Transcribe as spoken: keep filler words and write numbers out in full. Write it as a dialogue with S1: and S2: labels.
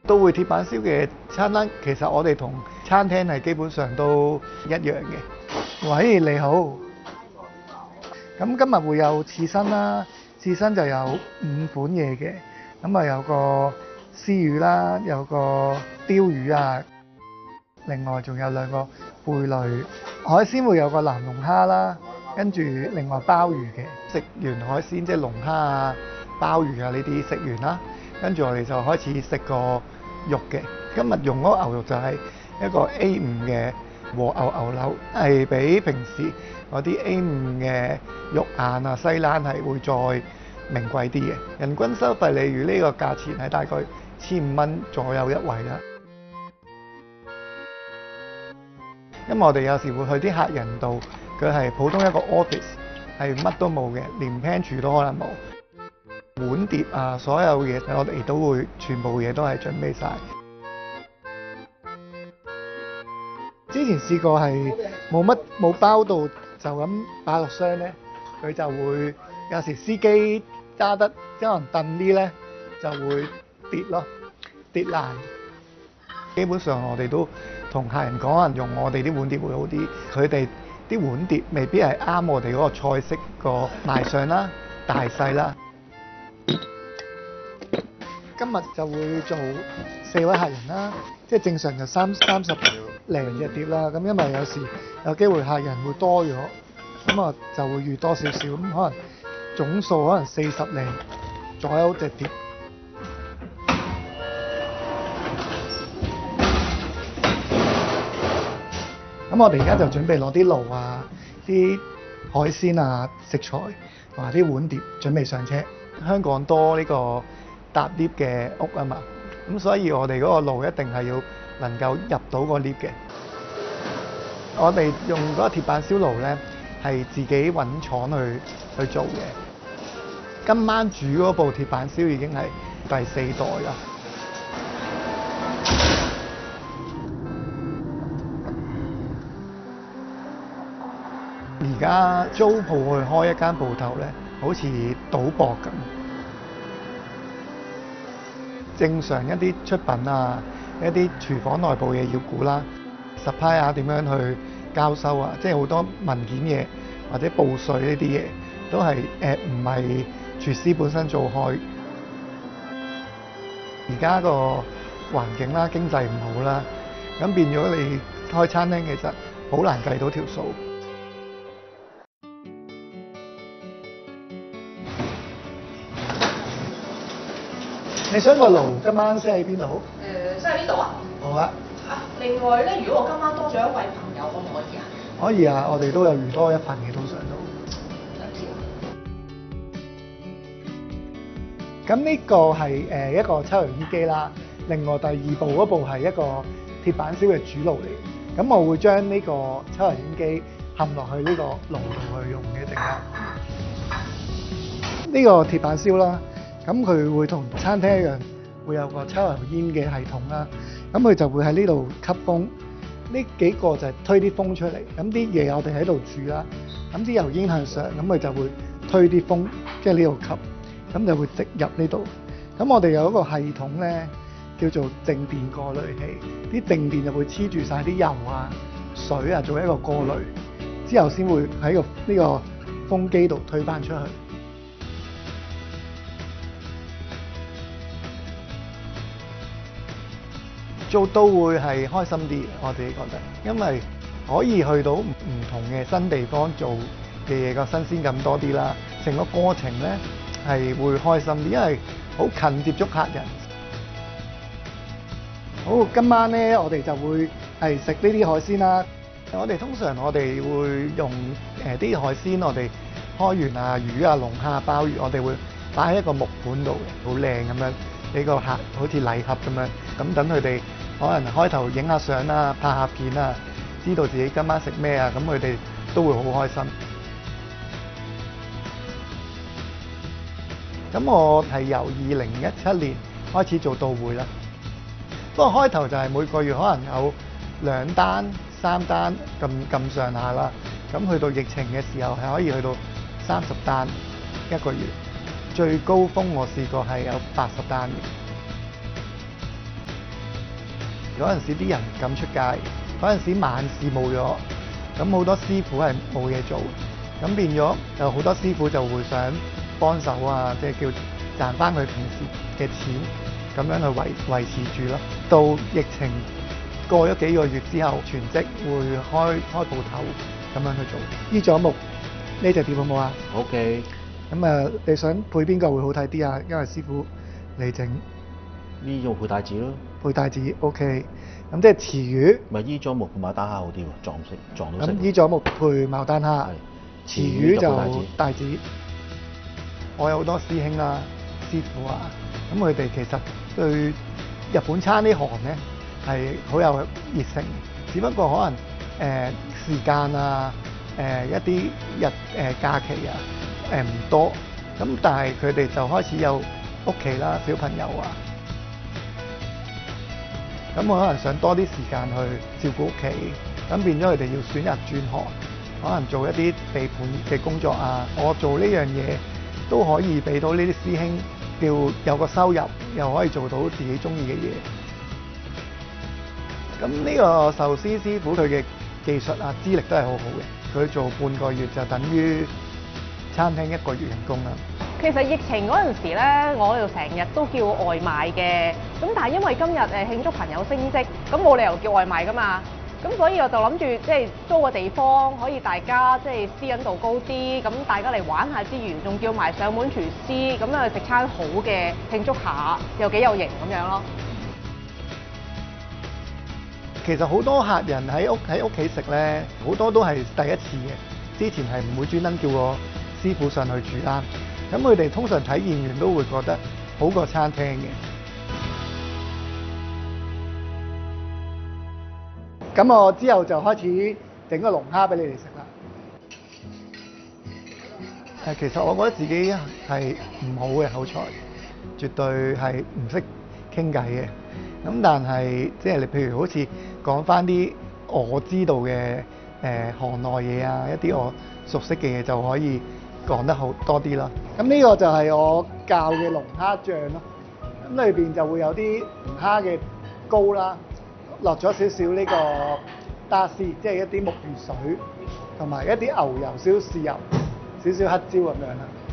S1: 都會鐵板燒嘅餐單其實我哋同餐廳係基本上都一樣嘅。喂，你好。咁今日會有刺身啦，刺身就有五款嘢嘅。咁啊有個絲魚啦，有個鯛魚啊，另外仲有兩個貝類。海鮮會有個南龍蝦啦，跟住另外鮑魚嘅。食完海鮮即係龍蝦啊、鮑魚啊呢啲食完啦，跟住我哋就開始食個肉嘅。今日用嗰個牛肉就係一個 A 五嘅和牛牛柳，係比平時嗰啲 A 五嘅肉眼啊、西冷係會再名貴啲嘅。人均收費例如呢個價錢係大概千五蚊左右一位啦。因為我哋有時會去啲客人度，佢係普通一個 office， 係乜都冇嘅，連 pantry 都可能冇。碗碟啊，所有嘢我哋都會全部嘢都係準備晒。之前試過係冇乜冇包到就咁擺落箱咧，佢就會有時司機揸得可能燉啲咧，就會跌咯，跌爛。基本上我哋都同客人講，可能用我哋啲碗碟會好啲。佢哋啲碗碟未必係啱我哋嗰個菜式個賣相啦、大細啦。今日就會做四位客人啦，即係正常就三三十零隻碟啦。咁因為有時有機會客人會多咗，咁啊就會預多少少，咁可能總數可能四十零左右隻碟。咁我哋而家就準備攞啲爐啊、啲海鮮啊、食材同埋啲碗碟準備上車。香港多呢個搭 lift 嘅屋啊嘛，咁所以我哋嗰個爐一定係要能夠入到個 lift 嘅。我哋用嗰個鐵板燒爐咧，係自己揾廠去去做嘅。今晚煮嗰部鐵板燒已經係第四代啦。而家租鋪去開一間鋪頭咧，好似賭博咁。正常一啲出品啊，一啲廚房內部嘢要估啦 ，supply 啊點樣去交收啊，即係好多文件嘢或者報稅呢啲嘢，都係誒唔係廚師本身做開。而家個環境啦、經濟唔好啦，咁變咗你開餐廳其實好難計到條數。你想個爐今晚先喺邊度？
S2: 誒，先喺呢度啊？
S1: 好啊。
S2: 啊，另外咧，如果我今晚多咗一位朋友，可唔可以啊？
S1: 可以啊，我哋都有預多一份嘅，通常都。
S2: 兩條。
S1: 咁呢個係誒一個抽油煙機啦，另外第二部嗰部係一個鐵板燒嘅主爐嚟。咁我會將呢個抽油煙機冚落去呢個爐度去用嘅，陣間。呢個鐵板燒啦。咁佢會同餐廳一樣，會有個抽油煙嘅系統啦。咁佢就會喺呢度吸風，呢幾個就係推啲風出嚟。咁啲嘢我哋喺度煮啦，咁啲油煙向上，咁佢就會推啲風，即係呢度吸，咁就會直入呢度。咁我哋有一個系統咧，叫做靜電過濾器，啲靜電就會黐住晒啲油啊、水啊，做一個過濾，之後先會喺個呢個風機度推返出去。做都會係開心啲，我自己覺得，因為可以去到唔同嘅新地方做嘅嘢，個新鮮感多啲啦。成個過程咧係會開心啲，因為好近接觸客人。好，今晚咧我哋就會係食呢啲海鮮啦。我哋通常我哋會用誒啲海鮮，我哋開完啊魚啊龍蝦鮑魚，我哋會擺喺一個木盤度嘅，好靚咁樣俾個客好似禮盒咁樣，咁等佢哋可能開頭影下相啊、拍下片啊，知道自己今晚食咩啊，咁佢哋都會好開心。咁我係由二零一七年開始做到會啦，不過開頭就係每個月可能有兩單、三單咁咁上下啦。咁去到疫情嘅時候係可以去到三十單一個月，最高峰我試過係有八十單嘅。 嗰陣時啲人唔敢出街，嗰陣時晚市冇咗，咁好多師傅係冇嘢做，咁變咗有好多師傅就會想幫手啊，即係叫賺翻佢平時嘅錢，咁樣去維維持住咯。到疫情過咗幾個月之後，全職會開開鋪頭咁樣去做。依咗木呢隻碟好冇啊
S3: ？OK。
S1: 咁啊，你想配邊個會好睇啲啊？因為師傅你整
S3: 呢種配帶子咯。
S1: 配帶子 OK。咁即係池魚。
S3: 咪依咗木配馬丹蝦好啲喎，撞色撞到色。
S1: 咁依咗木配牡丹蝦。池魚就帶子。我有好多師兄啦、師傅啊，咁佢哋其實對日本餐呢行咧係好有熱誠，只不過可能誒、呃、時間啊、誒、呃、一啲日誒、呃、假期啊誒唔、呃、多，咁但係佢哋就開始有屋企啦、小朋友啊，咁我可能想多啲時間去照顧屋企，咁變咗佢哋要選擇轉行，可能做一啲地盤嘅工作啊，我做呢樣嘢都可以俾到呢啲師兄叫有個收入，又可以做到自己中意嘅嘢。咁呢個壽司師傅佢嘅技術啊、資歷都係好好嘅，佢做半個月就等於餐廳一個月人工啦。
S4: 其實疫情嗰陣時咧，我哋成日都叫外賣嘅，咁但係因為今日誒慶祝朋友升職，咁冇理由叫外賣㗎嘛。咁所以我就諗住即係租個地方，可以大家即係私隱度高啲，咁大家嚟玩下之餘，仲叫埋上門廚師，咁樣去食餐好嘅慶祝下，又幾有型咁樣咯。
S1: 其實好多客人喺屋喺屋企食咧，好多都係第一次嘅，之前係唔會專登叫個師傅上去煮啦。咁佢哋通常體驗完都會覺得好過餐廳嘅。咁我之後就開始整個龍蝦俾你哋食啦。誒，其實我覺得自己係唔好嘅口才，絕對係唔識傾偈嘅。咁但係即係你譬如好似講翻啲我知道嘅誒、呃、行內嘢啊，一啲我熟悉嘅嘢就可以講得好多啲啦。咁呢個就係我教嘅龍蝦醬咯。咁裏邊就會有啲龍蝦嘅膏啦。落咗少少呢個打絲，即係一啲木魚水，同埋一啲牛油、少少豉油、少少黑椒咁樣啦。